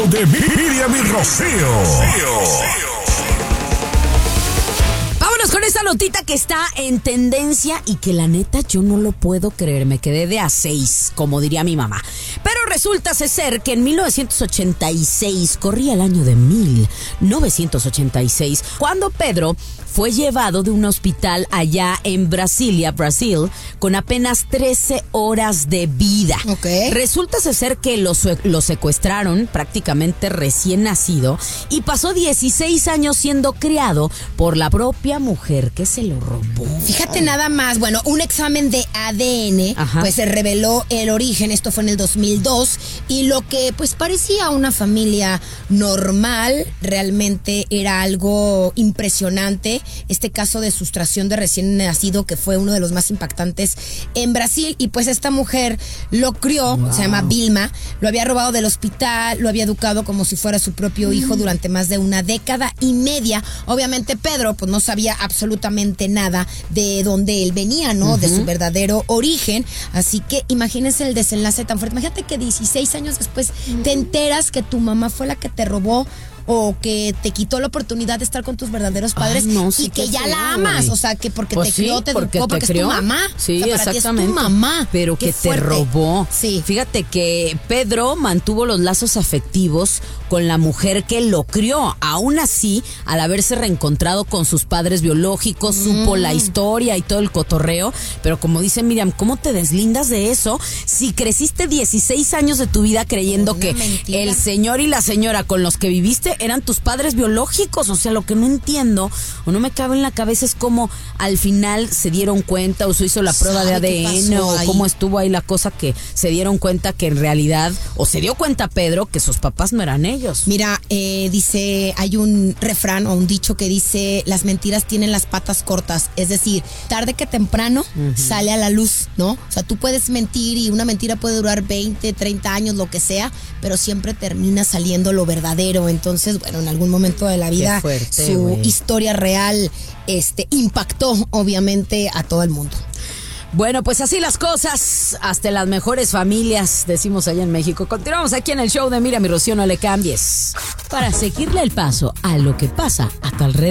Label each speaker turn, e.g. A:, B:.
A: De Miriam y Rocío.
B: Vámonos con esta notita que está en tendencia y que la neta yo no lo puedo creer. Me quedé de a 6, como diría mi mamá. Pero resulta ser que en 1986, corría el año de 1986, cuando Pedro fue llevado de un hospital allá en Brasilia, Brasil, con apenas 13 horas de vida.
C: Okay.
B: Resulta ser que lo secuestraron prácticamente recién nacido y pasó 16 años siendo criado por la propia mujer que se lo robó.
C: Fíjate nada más, bueno, un examen de ADN, pues se reveló el origen, esto fue en el 2002, y lo que pues parecía una familia normal, realmente era algo impresionante. Este caso de sustracción de recién nacido que fue uno de los más impactantes en Brasil, y pues esta mujer lo crió, se llama Vilma, lo había robado del hospital, lo había educado como si fuera su propio hijo durante más de una década y media. Obviamente Pedro pues no sabía absolutamente nada de dónde él venía, ¿no? De su verdadero origen, así que imagínense el desenlace tan fuerte. Imagínate que 16 años después te enteras que tu mamá fue la que te robó o que te quitó la oportunidad de estar con tus verdaderos padres.
B: Ay, no, sí,
C: y que ya
B: feo,
C: la amas,
B: güey.
C: o sea, que porque
B: Pues
C: te crió,
B: sí,
C: te educó, porque es tu mamá.
B: Sí,
C: o sea, para
B: exactamente.
C: ti es tu mamá.
B: Pero
C: Qué
B: que
C: fuerte.
B: te robó.
C: Sí.
B: Fíjate que Pedro mantuvo los lazos afectivos con la mujer que lo crió. Aún así, al haberse reencontrado con sus padres biológicos, supo la historia y todo el cotorreo. Pero como dice Miriam, ¿cómo te deslindas de eso si creciste 16 años de tu vida creyendo que
C: mentira.
B: el señor y la señora con los que viviste eran tus padres biológicos? O sea, lo que no entiendo o no me cabe en la cabeza es cómo al final se dieron cuenta o se hizo la prueba de
C: ¿Sabe qué
B: ADN
C: pasó
B: o
C: ahí?
B: cómo estuvo ahí la cosa que se dieron cuenta que en realidad, o se dio cuenta Pedro que sus papás no eran ellos.
C: Mira, dice, hay un refrán o un dicho que dice, las mentiras tienen las patas cortas, es decir, tarde que temprano sale a la luz, ¿no? O sea, tú puedes mentir y una mentira puede durar 20, 30 años, lo que sea, pero siempre termina saliendo lo verdadero. Entonces, bueno, en algún momento de la vida
B: fuerte,
C: su
B: güey.
C: historia real impactó obviamente a todo el mundo.
B: Bueno, pues así las cosas, hasta en las mejores familias, decimos allá en México. Continuamos aquí en el show de Miriam y Rocío, no le cambies. Para seguirle el paso a lo que pasa a tu alrededor.